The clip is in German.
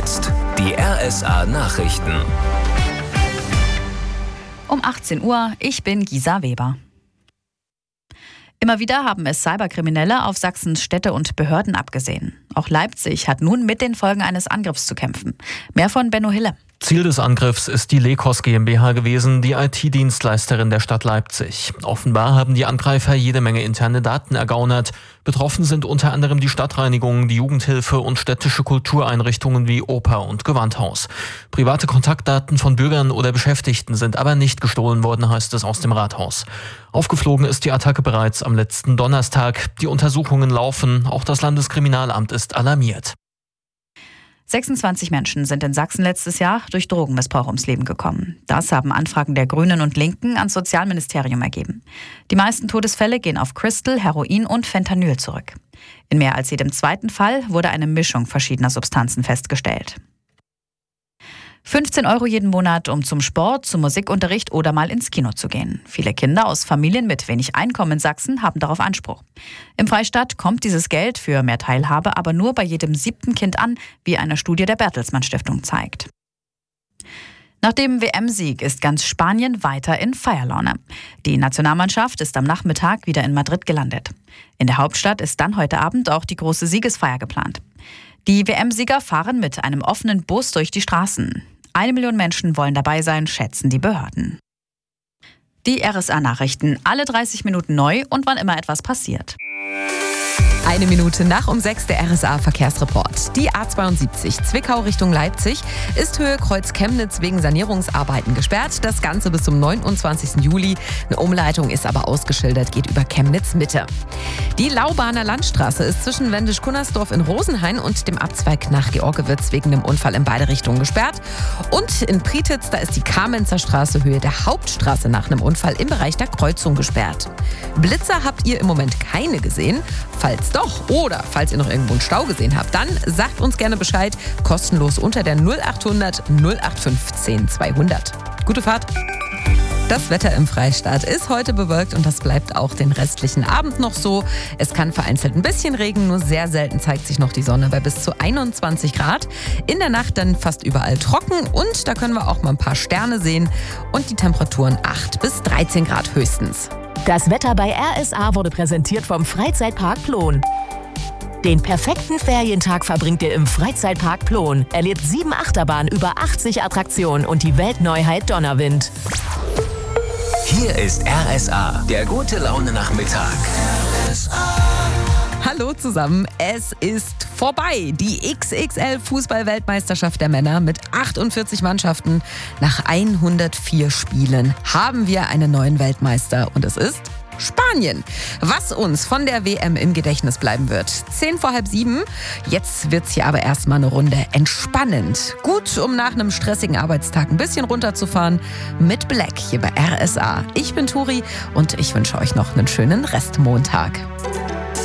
jetzt die RSA Nachrichten. Um 18 Uhr, ich bin Gisa Weber. Immer wieder haben es Cyberkriminelle auf Sachsens Städte und Behörden abgesehen. Auch Leipzig hat nun mit den Folgen eines Angriffs zu kämpfen. Mehr von Benno Hille. Ziel des Angriffs ist die Lekos GmbH gewesen, die IT-Dienstleisterin der Stadt Leipzig. Offenbar haben die Angreifer jede Menge interne Daten ergaunert. Betroffen sind unter anderem die Stadtreinigung, die Jugendhilfe und städtische Kultureinrichtungen wie Oper und Gewandhaus. Private Kontaktdaten von Bürgern oder Beschäftigten sind aber nicht gestohlen worden, heißt es aus dem Rathaus. Aufgeflogen ist die Attacke bereits am letzten Donnerstag. Die Untersuchungen laufen, auch das Landeskriminalamt ist alarmiert. 26 Menschen sind in Sachsen letztes Jahr durch Drogenmissbrauch ums Leben gekommen. Das haben Anfragen der Grünen und Linken ans Sozialministerium ergeben. Die meisten Todesfälle gehen auf Crystal, Heroin und Fentanyl zurück. In mehr als jedem zweiten Fall wurde eine Mischung verschiedener Substanzen festgestellt. 15 € jeden Monat, um zum Sport, zum Musikunterricht oder mal ins Kino zu gehen. Viele Kinder aus Familien mit wenig Einkommen in Sachsen haben darauf Anspruch. Im Freistaat kommt dieses Geld für mehr Teilhabe aber nur bei jedem 7. Kind an, wie eine Studie der Bertelsmann Stiftung zeigt. Nach dem WM-Sieg ist ganz Spanien weiter in Feierlaune. Die Nationalmannschaft ist am Nachmittag wieder in Madrid gelandet. In der Hauptstadt ist dann heute Abend auch die große Siegesfeier geplant. Die WM-Sieger fahren mit einem offenen Bus durch die Straßen. 1 Million Menschen wollen dabei sein, schätzen die Behörden. Die RSA-Nachrichten, alle 30 Minuten neu und wann immer etwas passiert. 1 Minute nach um 6 der RSA-Verkehrsreport. Die A72 Zwickau Richtung Leipzig ist Höhe Kreuz Chemnitz wegen Sanierungsarbeiten gesperrt. Das Ganze bis zum 29. Juli. Eine Umleitung ist aber ausgeschildert, geht über Chemnitz Mitte. Die Laubaner Landstraße ist zwischen Wendisch-Kunnersdorf in Rosenhain und dem Abzweig nach Georgewitz wegen einem Unfall in beide Richtungen gesperrt. Und in Prietitz, da ist die Kamenzer Straße Höhe der Hauptstraße nach einem Unfall im Bereich der Kreuzung gesperrt. Blitzer habt ihr im Moment keine gesehen. Falls doch oder falls ihr noch irgendwo einen Stau gesehen habt, dann sagt uns gerne Bescheid. Kostenlos unter der 0800 0815 200. Gute Fahrt! Das Wetter im Freistaat ist heute bewölkt und das bleibt auch den restlichen Abend noch so. Es kann vereinzelt ein bisschen regnen, nur sehr selten zeigt sich noch die Sonne bei bis zu 21 Grad. In der Nacht dann fast überall trocken und da können wir auch mal ein paar Sterne sehen und die Temperaturen 8 bis 13 Grad höchstens. Das Wetter bei RSA wurde präsentiert vom Freizeitpark Plon. Den perfekten Ferientag verbringt ihr im Freizeitpark Plon. Erlebt 7 Achterbahnen, über 80 Attraktionen und die Weltneuheit Donnerwind. Hier ist RSA, der gute Laune-Nachmittag. Hallo zusammen, es ist vorbei. Die XXL-Fußball-Weltmeisterschaft der Männer mit 48 Mannschaften. Nach 104 Spielen haben wir einen neuen Weltmeister und es ist Spanien. Was uns von der WM im Gedächtnis bleiben wird. 6:45. Jetzt wird's hier aber erstmal eine Runde entspannend. Gut, um nach einem stressigen Arbeitstag ein bisschen runterzufahren. Mit Black hier bei RSA. Ich bin Turi und ich wünsche euch noch einen schönen Restmontag.